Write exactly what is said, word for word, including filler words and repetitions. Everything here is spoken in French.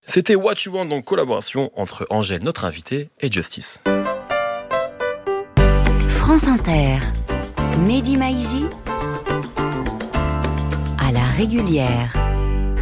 C'était What You Want en collaboration entre Angèle, notre invitée, et Justice. France Inter, Mehdi Maizi, à la régulière.